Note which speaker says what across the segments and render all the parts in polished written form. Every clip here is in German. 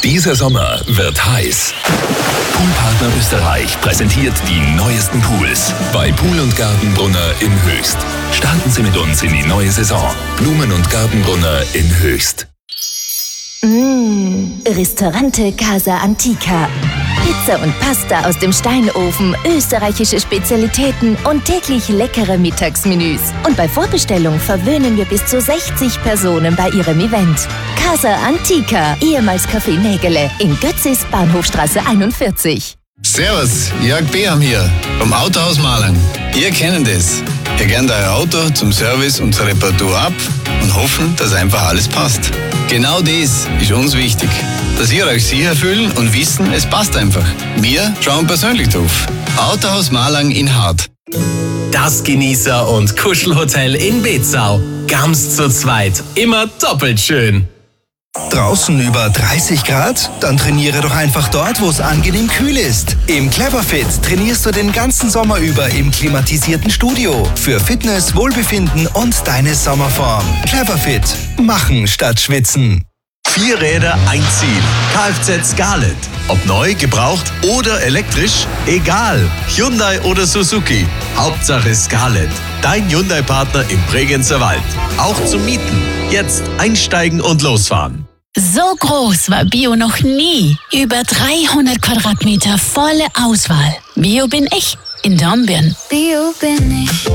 Speaker 1: Dieser Sommer wird heiß. Poolpartner Österreich präsentiert die neuesten Pools bei Pool & Gartenbrunner in Höchst. Starten Sie mit uns in die neue Saison. Blumen- und Gartenbrunner in Höchst.
Speaker 2: Ristorante Casa Antica. Pizza und Pasta aus dem Steinofen, österreichische Spezialitäten und täglich leckere Mittagsmenüs. Und bei Vorbestellung verwöhnen wir bis zu 60 Personen bei Ihrem Event. Casa Antica, ehemals Café Nägele, in Götzis, Bahnhofstraße 41.
Speaker 3: Servus, Jörg Beham hier, vom Autohaus Malang. Ihr kennt es. Ihr kennt euer Auto zum Service und zur Reparatur ab und hoffen, dass einfach alles passt. Genau das ist uns wichtig. Dass ihr euch sicher fühlen und wissen, es passt einfach. Wir schauen persönlich drauf. Autohaus Malang in Hart.
Speaker 4: Das Genießer- und Kuschelhotel in Betzau. Ganz zu zweit. Immer doppelt schön.
Speaker 5: Draußen über 30 Grad? Dann trainiere doch einfach dort, wo es angenehm kühl ist. Im Cleverfit trainierst du den ganzen Sommer über im klimatisierten Studio. Für Fitness, Wohlbefinden und deine Sommerform. Cleverfit. Machen statt schwitzen.
Speaker 6: 4 Räder, ein Ziel. Kfz Scarlett. Ob neu, gebraucht oder elektrisch, egal. Hyundai oder Suzuki. Hauptsache Scarlett. Dein Hyundai-Partner im Bregenzer Wald. Auch zum Mieten. Jetzt einsteigen und losfahren.
Speaker 7: So groß war Bio noch nie. Über 300 Quadratmeter volle Auswahl. Bio bin ich in Dornbirn.
Speaker 8: Bio bin ich.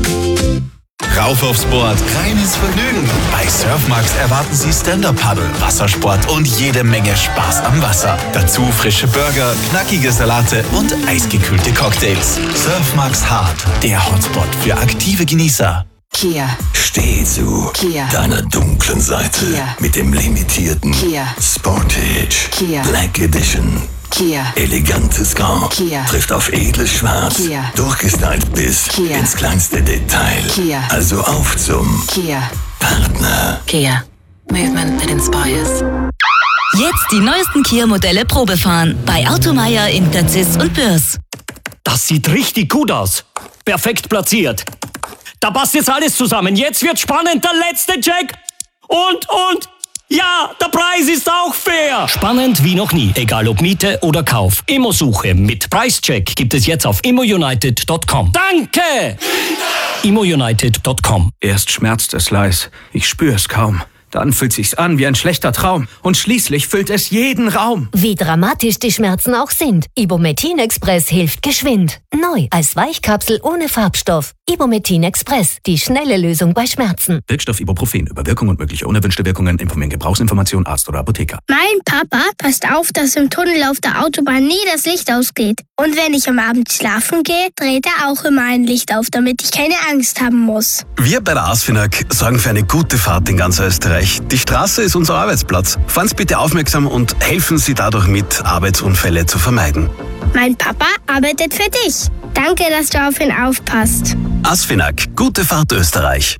Speaker 6: Rauf aufs Board, reines Vergnügen. Bei Surfmax erwarten Sie Stand-Up-Paddle, Wassersport und jede Menge Spaß am Wasser. Dazu frische Burger, knackige Salate und eisgekühlte Cocktails. Surfmax Hart, der Hotspot für aktive Genießer.
Speaker 2: Kia.
Speaker 1: Steh zu
Speaker 2: Kia.
Speaker 1: deiner dunklen Seite
Speaker 2: Kia.
Speaker 1: mit dem limitierten
Speaker 2: Kia.
Speaker 1: Sportage
Speaker 2: Kia.
Speaker 1: Black Edition.
Speaker 2: Kia.
Speaker 1: Elegantes Grau
Speaker 2: Kia.
Speaker 1: trifft auf edles Schwarz,
Speaker 2: Kia.
Speaker 1: durchgestylt bis
Speaker 2: Kia.
Speaker 1: ins kleinste Detail.
Speaker 2: Kia.
Speaker 1: Also auf zum
Speaker 2: Kia.
Speaker 1: Partner.
Speaker 2: Kia. Movement that inspires.
Speaker 9: Jetzt die neuesten Kia-Modelle Probefahren bei Automeier in Götzis und Bürs.
Speaker 10: Das sieht richtig gut aus. Perfekt platziert. Da passt jetzt alles zusammen. Jetzt wird spannend. Der letzte Check. Und. Ja, der Preis ist auch fair. Spannend wie noch nie. Egal ob Miete oder Kauf. Immo-Suche mit Preischeck gibt es jetzt auf immounited.com. Danke! immounited.com.
Speaker 11: Erst schmerzt es leis. Ich spüre es kaum. Dann fühlt sich's an wie ein schlechter Traum. Und schließlich füllt es jeden Raum.
Speaker 2: Wie dramatisch die Schmerzen auch sind. Ibumetin Express hilft geschwind. Neu als Weichkapsel ohne Farbstoff. Ibumetin Express, die schnelle Lösung bei Schmerzen.
Speaker 11: Wirkstoff Ibuprofen. Über Wirkung und mögliche unerwünschte Wirkungen informieren Gebrauchsinformation Arzt oder Apotheker.
Speaker 8: Mein Papa passt auf, dass im Tunnel auf der Autobahn nie das Licht ausgeht. Und wenn ich am Abend schlafen gehe, dreht er auch immer ein Licht auf, damit ich keine Angst haben muss.
Speaker 3: Wir bei der ASFINAG sorgen für eine gute Fahrt in ganz Österreich. Die Straße ist unser Arbeitsplatz. Fahren Sie bitte aufmerksam und helfen Sie dadurch mit, Arbeitsunfälle zu vermeiden.
Speaker 8: Mein Papa arbeitet für dich. Danke, dass du auf ihn aufpasst.
Speaker 3: ASFINAG. Gute Fahrt Österreich.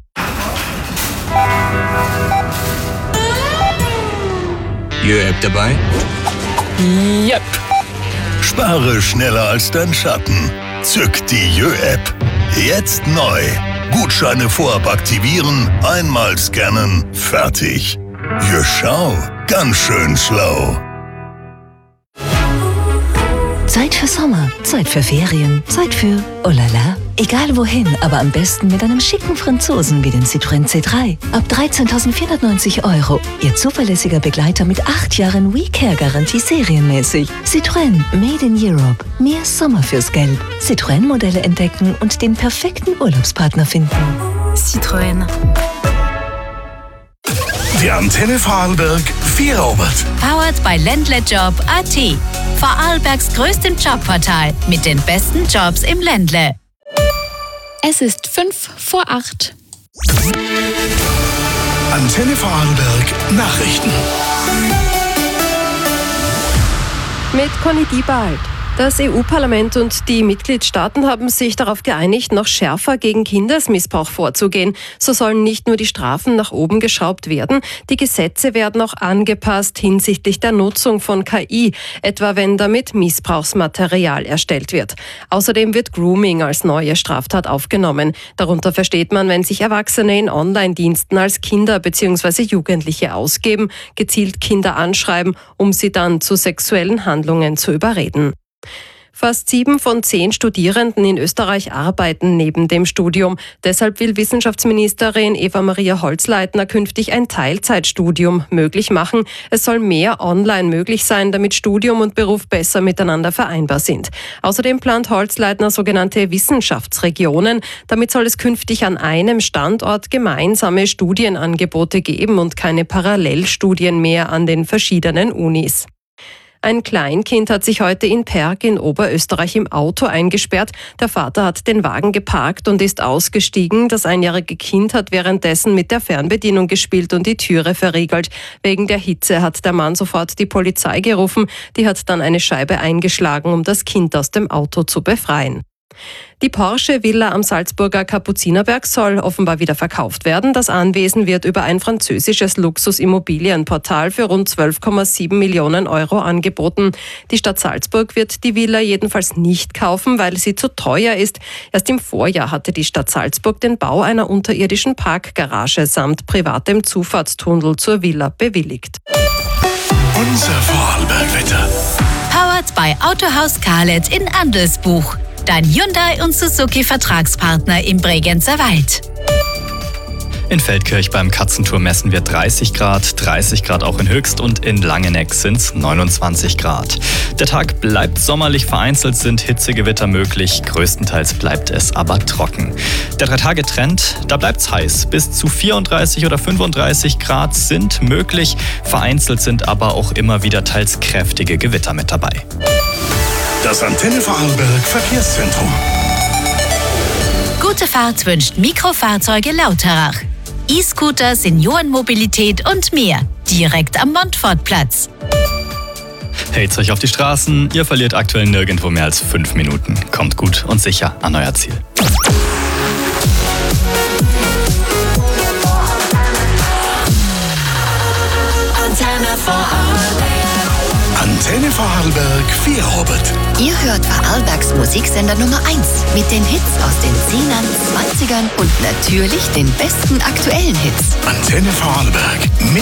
Speaker 4: Jö-App dabei?
Speaker 10: Yep.
Speaker 1: Spare schneller als dein Schatten. Zück die Jö-App. Jetzt neu. Gutscheine vorab aktivieren, einmal scannen, fertig. Jö, schau, ganz schön schlau.
Speaker 9: Zeit für Sommer, Zeit für Ferien, Zeit für oh la la. Egal wohin, aber am besten mit einem schicken Franzosen wie den Citroën C3. Ab 13.490 €. Ihr zuverlässiger Begleiter mit 8 Jahren WeCare-Garantie serienmäßig. Citroën, made in Europe. Mehr Sommer fürs Geld. Citroën-Modelle entdecken und den perfekten Urlaubspartner finden.
Speaker 2: Citroën.
Speaker 1: Die Antenne Vorarlberg Vierobert.
Speaker 7: Powered by Ländlejob.at. Vorarlbergs größtem Jobportal mit den besten Jobs im Ländle.
Speaker 12: Es ist 7:55.
Speaker 1: Antenne Vorarlberg Nachrichten.
Speaker 12: Mit Conny Diebald.
Speaker 13: Das EU-Parlament und die Mitgliedstaaten haben sich darauf geeinigt, noch schärfer gegen Kindesmissbrauch vorzugehen. So sollen nicht nur die Strafen nach oben geschraubt werden, die Gesetze werden auch angepasst hinsichtlich der Nutzung von KI, etwa wenn damit Missbrauchsmaterial erstellt wird. Außerdem wird Grooming als neue Straftat aufgenommen. Darunter versteht man, wenn sich Erwachsene in Online-Diensten als Kinder bzw. Jugendliche ausgeben, gezielt Kinder anschreiben, um sie dann zu sexuellen Handlungen zu überreden. Fast 7 von 10 Studierenden in Österreich arbeiten neben dem Studium. Deshalb will Wissenschaftsministerin Eva-Maria Holzleitner künftig ein Teilzeitstudium möglich machen. Es soll mehr online möglich sein, damit Studium und Beruf besser miteinander vereinbar sind. Außerdem plant Holzleitner sogenannte Wissenschaftsregionen. Damit soll es künftig an einem Standort gemeinsame Studienangebote geben und keine Parallelstudien mehr an den verschiedenen Unis. Ein Kleinkind hat sich heute in Perg in Oberösterreich im Auto eingesperrt. Der Vater hat den Wagen geparkt und ist ausgestiegen. Das einjährige Kind hat währenddessen mit der Fernbedienung gespielt und die Türe verriegelt. Wegen der Hitze hat der Mann sofort die Polizei gerufen. Die hat dann eine Scheibe eingeschlagen, um das Kind aus dem Auto zu befreien. Die Porsche-Villa am Salzburger Kapuzinerberg soll offenbar wieder verkauft werden. Das Anwesen wird über ein französisches Luxusimmobilienportal für rund 12,7 Millionen Euro angeboten. Die Stadt Salzburg wird die Villa jedenfalls nicht kaufen, weil sie zu teuer ist. Erst im Vorjahr hatte die Stadt Salzburg den Bau einer unterirdischen Parkgarage samt privatem Zufahrtstunnel zur Villa bewilligt.
Speaker 1: Unser Vorarlbergwetter.
Speaker 7: Powered by Autohaus Karlet in Andelsbuch. Dein Hyundai und Suzuki Vertragspartner im Bregenzer Wald.
Speaker 14: In Feldkirch beim Katzenturm messen wir 30 Grad auch in Höchst und in Langeneck sind es 29 Grad. Der Tag bleibt sommerlich, vereinzelt sind Hitzegewitter möglich, größtenteils bleibt es aber trocken. Der 3-Tage-Trend, da bleibt's heiß. Bis zu 34 oder 35 Grad sind möglich, vereinzelt sind aber auch immer wieder teils kräftige Gewitter mit dabei.
Speaker 1: Das Antenne Vorarlberg Verkehrszentrum.
Speaker 7: Gute Fahrt wünscht Mikrofahrzeuge Lauterach. E-Scooter, Seniorenmobilität und mehr. Direkt am Montfortplatz.
Speaker 14: Hält's euch auf die Straßen, ihr verliert aktuell nirgendwo mehr als 5 Minuten. Kommt gut und sicher an euer Ziel.
Speaker 1: Antenne Vorarlberg Feierabend.
Speaker 2: Ihr hört Vorarlbergs Musiksender Nummer 1 mit den Hits aus den 10ern, 20ern und natürlich den besten aktuellen Hits.
Speaker 1: Antenne Vorarlberg.